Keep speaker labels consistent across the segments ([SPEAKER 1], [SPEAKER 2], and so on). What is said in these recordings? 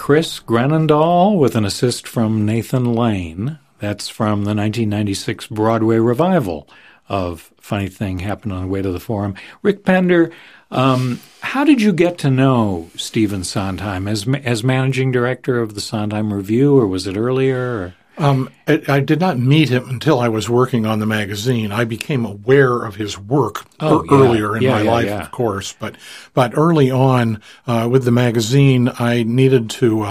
[SPEAKER 1] Chris Grenendahl with an assist from Nathan Lane. That's from the 1996 Broadway revival of Funny Thing Happened on the Way to the Forum. Rick Pender, how did you get to know Stephen Sondheim as managing director of the Sondheim Review, or was it earlier?
[SPEAKER 2] I did not meet him until I was working on the magazine. I became aware of his work earlier in my life, of course. But early on with the magazine, I needed to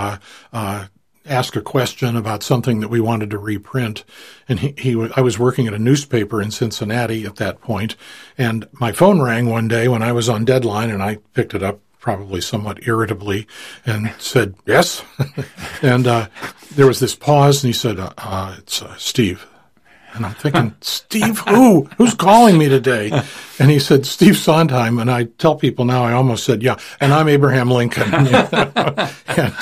[SPEAKER 2] ask a question about something that we wanted to reprint. And I was working at a newspaper in Cincinnati at that point, and my phone rang one day when I was on deadline, and I picked it up probably somewhat irritably and said, yes. And there was this pause, and he said, it's Steve. And I'm thinking, Steve who? Who's calling me today? And he said, Steve Sondheim. And I tell people now, I almost said, yeah, and I'm Abraham Lincoln. But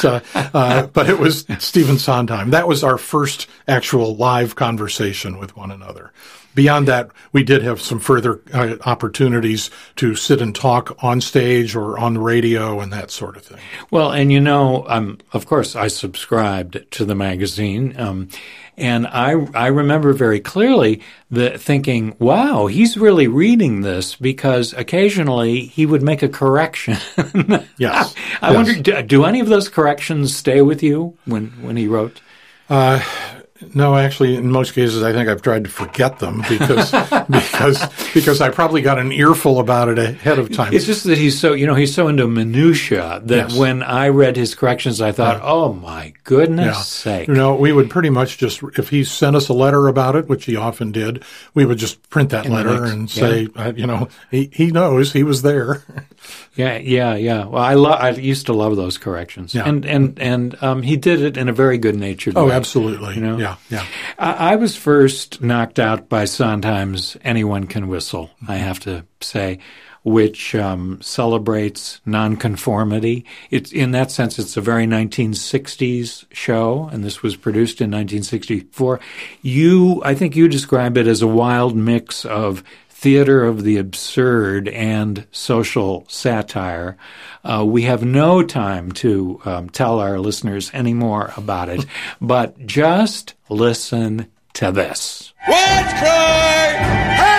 [SPEAKER 2] it was Stephen Sondheim. That was our first actual live conversation with one another. Beyond that, we did have some further opportunities to sit and talk on stage or on the radio and that sort of thing.
[SPEAKER 1] Well, and of course, I subscribed to the magazine, and I remember very clearly thinking, wow, he's really reading this, because occasionally he would make a correction.
[SPEAKER 2] Yes.
[SPEAKER 1] I wonder, do any of those corrections stay with you when he wrote?
[SPEAKER 2] No, actually, in most cases, I think I've tried to forget them because I probably got an earful about it ahead of time.
[SPEAKER 1] It's just that he's so into minutia that when I read his corrections, I thought, oh my goodness sake!
[SPEAKER 2] We would pretty much just, if he sent us a letter about it, which he often did, we would just print that letter and say, he knows, he was there.
[SPEAKER 1] Yeah. Well, I used to love those corrections, and he did it in a very good-natured way.
[SPEAKER 2] Oh, absolutely. Yeah.
[SPEAKER 1] I was first knocked out by Sondheim's Anyone Can Whistle, I have to say, which celebrates nonconformity. It's, in that sense, it's a very 1960s show, and this was produced in 1964. I think you describe it as a wild mix of theater of the absurd and social satire. We have no time to tell our listeners any more about it, but just listen to this.
[SPEAKER 3] What's cry?